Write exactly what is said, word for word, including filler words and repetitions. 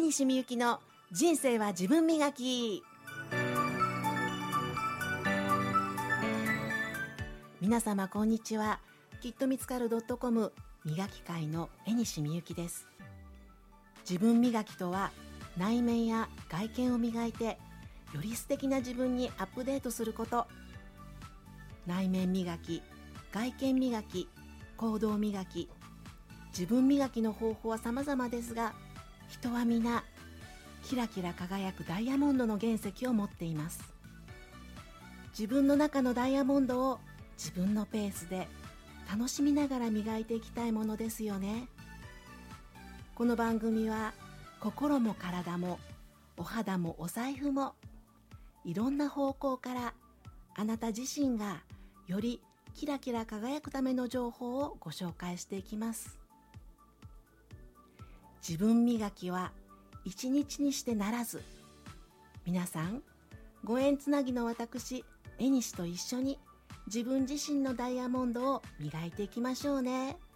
西みゆきの人生は自分磨き。皆様こんにちは。きっと見つかる .com 磨き会の江西みゆきです。自分磨きとは、内面や外見を磨いてより素敵な自分にアップデートすること。内面磨き、外見磨き、行動磨き、自分磨きの方法は様々ですが、人は皆キラキラ輝くダイヤモンドの原石を持っています。自分の中のダイヤモンドを自分のペースで楽しみながら磨いていきたいものですよね。この番組は心も体もお肌もお財布もいろんな方向からあなた自身がよりキラキラ輝くための情報をご紹介していきます。自分磨きは一日にしてならず、皆さんご縁つなぎの私江西と一緒に自分自身のダイヤモンドを磨いていきましょうね。